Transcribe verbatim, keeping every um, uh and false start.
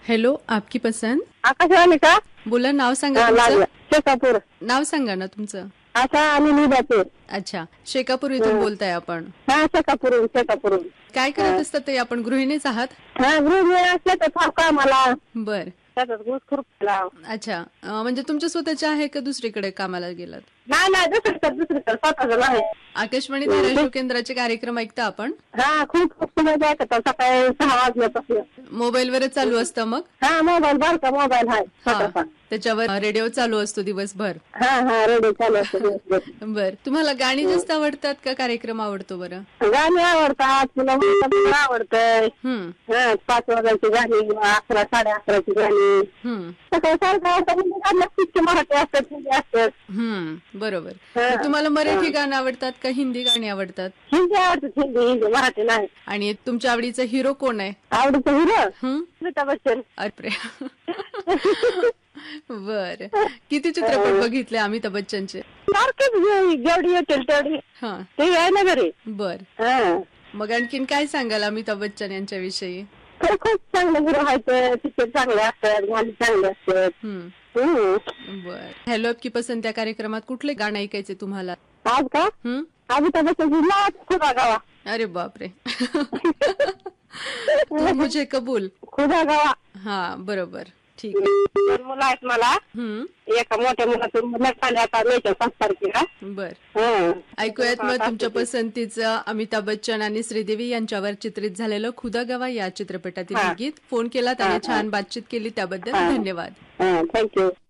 Hello, आपकी पसंद. आकाशवाणी का? बोला, नाव सांगा हा, तुमचं. लागलं. शेकापूर. नाव सांगा ना तुमचं. आशा आणि निबापूर. अच्छा, शेकापूर इथून बोलताय आपण. हा, शेकापूर शेकापूर. काय करत असतात ते? आपण गृहिणीच आहात? हा, गृहिणी असल्या तर फार कामाला बर. त्याच्यात घुस खुरपला. अच्छा, अं, म्हणजे तुमच्या स्वतःच्या आहे का दुसरीकडे कामाला गेलात? नाही नाही दुसरीकडे दुसरीकडे स्वतःच नाही. आकाशवाणी धाराशिव केंद्राचे कार्यक्रम ऐकता आपण? हा, खूप खूप सुविधा ऐकतात सकाळी सहा वाजल्यापासून. मोबाईलवरच चालू असतं मग? हा, मोबाईल बारका मोबाईल आहे हा, छोटासा. त्याच्यावर रेडिओ चालू असतो दिवसभर. हा हा, रेडिओ चालू असतो दिवसभर. बर. तुम्हाला गाणी जास्त आवडतात का कार्यक्रम आवडतो बरं? गाणी आवडतात, तुला मला आवडतंय. हम्म हा, पाच वाजायची गाणी, अकरा साडे अकराची गाणी. हम्म सकाळी सारखं वाजता म्हणजे गाणं तितके मराठी असतात हिंदी असतात. हम्म बरोबर. हा. मग तुम्हाला मराठी गाणं आवडतात का हिंदी गाणी आवडतात? हिंदी आवडतात, हिंदी हिंदी मराठी नाही. आणि तुमच्या आवडीचा हिरो कोण आहे? आवडतं हिरो हम्म अमिताभ बच्चन. अरे बर. किती चित्रपट बघितले अमिताभ बच्चनचे? सारखेच जेवढी येतील तेवढी हा, ते आहे ना घरी. बर. हा, मग आणखीन काय सांगाल अमिताभ बच्चन यांच्या विषयी? तर खूप चांगले हिरो आहेत, पिक्चर चांगले असतात, गाणी चांगले असतात. हम्म हम्म. बर. हॅलो आपकी पसंत त्या कार्यक्रमात कुठले गाणं ऐकायचे तुम्हाला? आज का हम्म अमिताभ बच्चन खुदा गावा. अरे बापरे. तू मुझे कबूल. खुदा गावा. हा, बरोबर. ठीक आहे. दोन मुलं आहेत मला. हम्म एका मोठ्या मुलाचं नकाले आता मेच्या पाच तारखेला. बर. हा. ऐकूयात मग तुमच्या पसंतीचं अमिताभ बच्चन आणि श्रीदेवी यांच्यावर चित्रित झालेलं खुदा गवा या चित्रपटातील हा. गीत. फोन केलात आणि हा, हा. छान बातचीत केली त्याबद्दल हा. धन्यवाद. हा, थँक्यू.